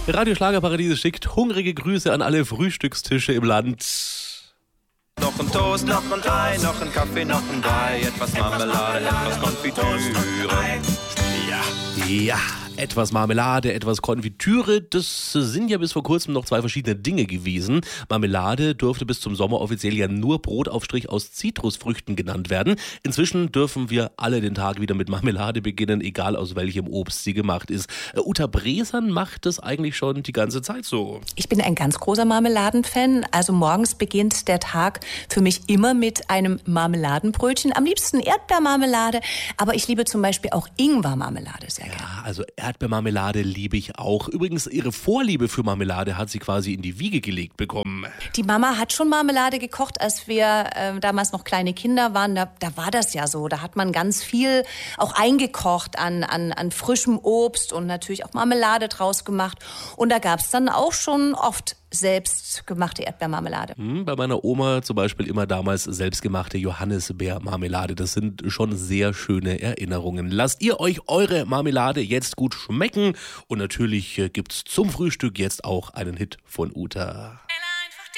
Radio Schlagerparadies schickt hungrige Grüße an alle Frühstückstische im Land. Noch ein Toast, noch ein Ei, noch ein Kaffee, noch ein Brei, etwas Marmelade, etwas Konfitüre. Ja, etwas Marmelade, etwas Konfitüre, das sind ja bis vor kurzem noch zwei verschiedene Dinge gewesen. Marmelade durfte bis zum Sommer offiziell ja nur Brotaufstrich aus Zitrusfrüchten genannt werden. Inzwischen dürfen wir alle den Tag wieder mit Marmelade beginnen, egal aus welchem Obst sie gemacht ist. Uta Bresern macht das eigentlich schon die ganze Zeit so. Ich bin ein ganz großer Marmeladenfan. Also morgens beginnt der Tag für mich immer mit einem Marmeladenbrötchen. Am liebsten Erdbeermarmelade, aber ich liebe zum Beispiel auch Ingwermarmelade sehr gerne. Ja, also Erdbeermarmelade liebe ich auch. Übrigens, ihre Vorliebe für Marmelade hat sie quasi in die Wiege gelegt bekommen. Die Mama hat schon Marmelade gekocht, als wir damals noch kleine Kinder waren. Da war das ja so. Da hat man ganz viel auch eingekocht an frischem Obst und natürlich auch Marmelade draus gemacht. Und da gab es dann auch schon oft selbstgemachte Erdbeermarmelade. Bei meiner Oma zum Beispiel immer damals selbstgemachte Johannisbeermarmelade. Das sind schon sehr schöne Erinnerungen. Lasst ihr euch eure Marmelade jetzt gut schmecken. Und natürlich gibt's zum Frühstück jetzt auch einen Hit von Uta.